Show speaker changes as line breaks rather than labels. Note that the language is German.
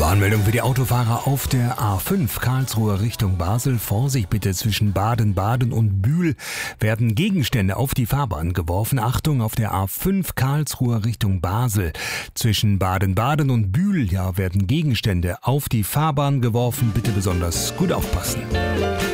Warnmeldung für die Autofahrer auf der A5 Karlsruher Richtung Basel. Vorsicht bitte, zwischen Baden-Baden und Bühl werden Gegenstände auf die Fahrbahn geworfen. Achtung, auf der A5 Karlsruher Richtung Basel. Zwischen Baden-Baden und Bühl werden Gegenstände auf die Fahrbahn geworfen. Bitte besonders gut aufpassen.